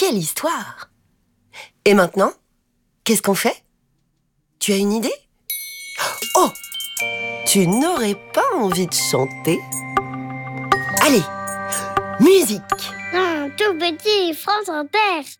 Quelle histoire! Et maintenant, qu'est-ce qu'on fait? Tu as une idée? Oh! Tu n'aurais pas envie de chanter? Allez, musique! Non, tout petit, France Inter.